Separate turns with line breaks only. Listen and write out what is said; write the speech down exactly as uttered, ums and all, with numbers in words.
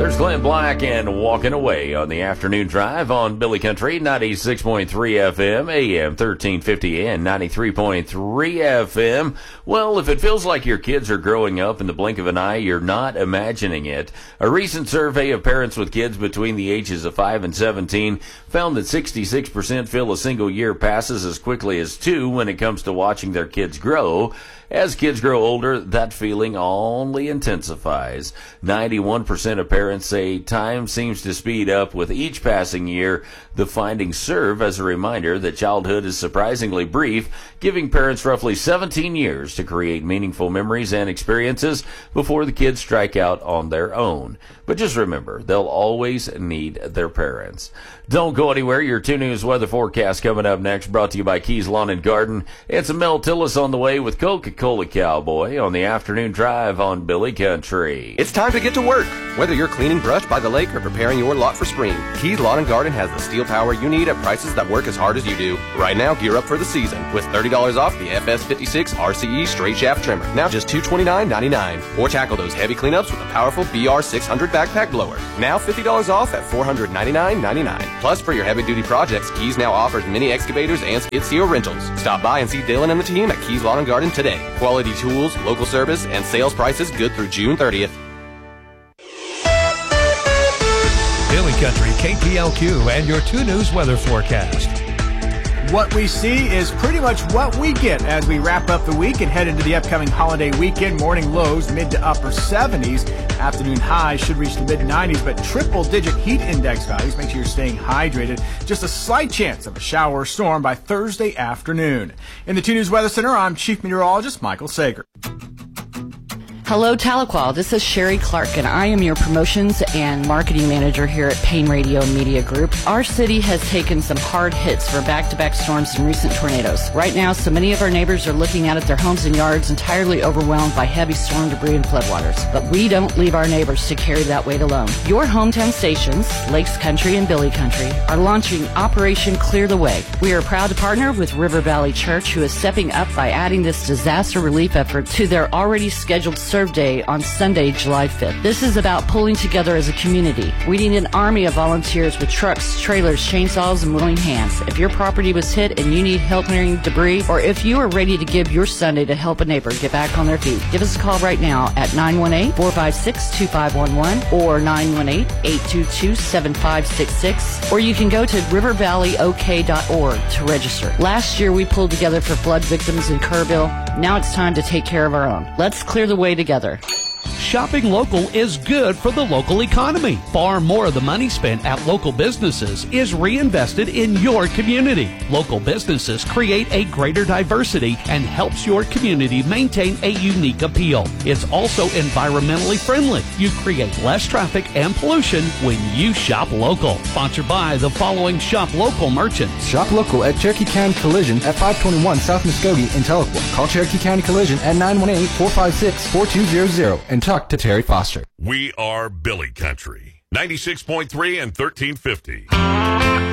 There's Glenn Black and Walking Away on the afternoon drive on Billy Country, ninety-six point three F M, A M thirteen fifty, and ninety-three point three F M. Well, if it feels like your kids are growing up in the blink of an eye, you're not imagining it. A recent survey of parents with kids between the ages of five and seventeen found that sixty-six percent feel a single year passes as quickly as two when it comes to watching their kids grow. As kids grow older, that feeling only intensifies. ninety-one percent of parents say time seems to speed up with each passing year. The findings serve as a reminder that childhood is surprisingly brief, giving parents roughly seventeen years to create meaningful memories and experiences before the kids strike out on their own. But just remember, they'll always need their parents. Don't go anywhere. Your two News weather forecast coming up next, brought to you by Keys Lawn and Garden. It's Mel Tillis on the way with Coca-Cola Cowboy on the afternoon drive on Billy Country.
It's time to get to work. Whether you're cleaning brush by the lake or preparing your lot for spring, Keys Lawn and Garden has the steel power you need at prices that work as hard as you do. Right now, gear up for the season with thirty dollars off the F S fifty-six R C E straight shaft trimmer. Now just two hundred twenty-nine ninety-nine. Or tackle those heavy cleanups with a powerful B R six hundred backpack blower. Now fifty dollars off at four hundred ninety-nine ninety-nine. Plus, for your heavy-duty projects, Keys now offers mini excavators and skid steer rentals. Stop by and see Dylan and the team at Keys Lawn and Garden today. Quality tools, local service, and sales prices good through June thirtieth.
Billy Country, K P L Q, and your two News weather forecast.
What we see is pretty much what we get as we wrap up the week and head into the upcoming holiday weekend. Morning lows mid to upper seventies. Afternoon highs should reach the mid nineties, but triple-digit heat index values. Make sure you're staying hydrated. Just a slight chance of a shower or storm by Thursday afternoon. In the two News Weather Center, I'm Chief Meteorologist Michael Sager.
Hello, Tahlequah. This is Sherry Clark, and I am your promotions and marketing manager here at Payne Radio Media Group. Our city has taken some hard hits for back-to-back storms and recent tornadoes. Right now, so many of our neighbors are looking out at their homes and yards entirely overwhelmed by heavy storm debris and floodwaters. But we don't leave our neighbors to carry that weight alone. Your hometown stations, Lakes Country and Billy Country, are launching Operation Clear the Way. We are proud to partner with River Valley Church, who is stepping up by adding this disaster relief effort to their already scheduled service Day on Sunday, July fifth. This is about pulling together as a community. We need an army of volunteers with trucks, trailers, chainsaws, and willing hands. If your property was hit and you need help clearing debris, or if you are ready to give your Sunday to help a neighbor get back on their feet, give us a call right now at nine one eight, four five six, two five one one or nine one eight, eight two two, seven five six six, or you can go to river valley o k dot org to register. Last year we pulled together for flood victims in Kerrville. Now it's time to take care of our own. Let's clear the way together.
Shopping local is good for the local economy. Far more of the money spent at local businesses is reinvested in your community. Local businesses create a greater diversity and helps your community maintain a unique appeal. It's also environmentally friendly. You create less traffic and pollution when you shop local. Sponsored by the following shop local merchants.
Shop local at Cherokee County Collision at five twenty-one South Muskogee in Tahlequah. Call Cherokee County Collision at nine one eight, four five six, four two zero zero and talk to Terry Foster.
We are Billy Country, ninety-six point three and thirteen fifty.